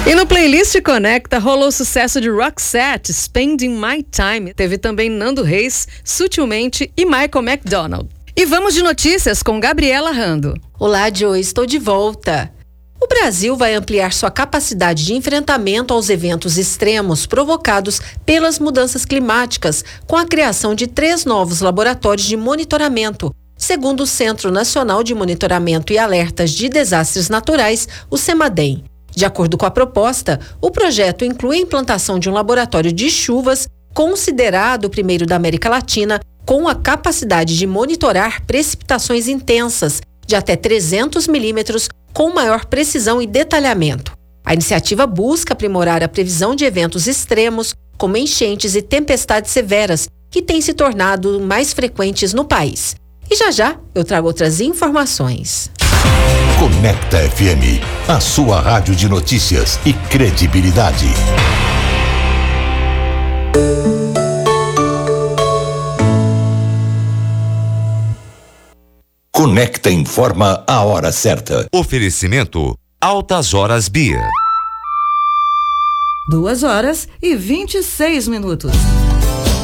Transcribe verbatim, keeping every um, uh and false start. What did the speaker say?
E no Playlist Conecta rolou o sucesso de Roxette, Spending My Time. Teve também Nando Reis, Sutilmente e Michael McDonald. E vamos de notícias com Gabriela Rando. Olá, Joe, estou de volta. O Brasil vai ampliar sua capacidade de enfrentamento aos eventos extremos provocados pelas mudanças climáticas, com a criação de três novos laboratórios de monitoramento, segundo o Centro Nacional de Monitoramento e Alertas de Desastres Naturais, o CEMADEM. De acordo com a proposta, o projeto inclui a implantação de um laboratório de chuvas, considerado o primeiro da América Latina, com a capacidade de monitorar precipitações intensas, de até trezentos milímetros, com maior precisão e detalhamento. A iniciativa busca aprimorar a previsão de eventos extremos, como enchentes e tempestades severas, que têm se tornado mais frequentes no país. E já já eu trago outras informações. Conecta F M, a sua rádio de notícias e credibilidade. Conecta informa a hora certa. Oferecimento Altas Horas Bia. Duas horas e vinte e seis minutos.